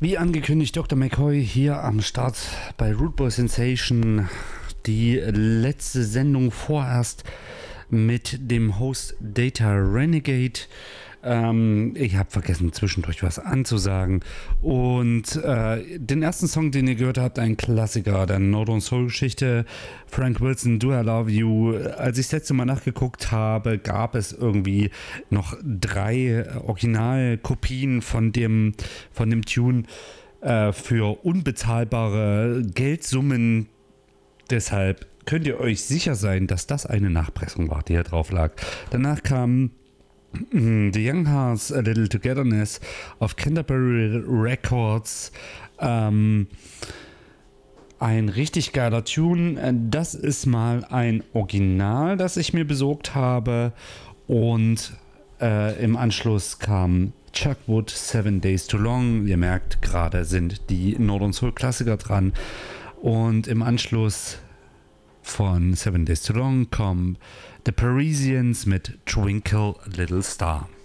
Wie angekündigt, Dr. McCoy hier am Start bei Root Boy Sensation. Die letzte Sendung vorerst mit dem Host Data Renegade. Ich habe vergessen, zwischendurch was anzusagen. Und den ersten Song, den ihr gehört habt, ein Klassiker der Northern Soul Geschichte, Frank Wilson, Do I Love You. Als ich das letzte Mal nachgeguckt habe, gab es irgendwie noch 3 Originalkopien von dem Tune für unbezahlbare Geldsummen. Deshalb könnt ihr euch sicher sein, dass das eine Nachpressung war, die hier drauf lag. Danach kam The Young Hearts, A Little Togetherness auf Canterbury Records. Ein richtig geiler Tune. Das ist mal ein Original, das ich mir besorgt habe. Und im Anschluss kam Chuck Wood, 7 Days Too Long. Ihr merkt, gerade sind die Northern Soul Klassiker dran. Und im Anschluss von 7 Days Too Long kommen The Parisians mit Twinkle Little Star.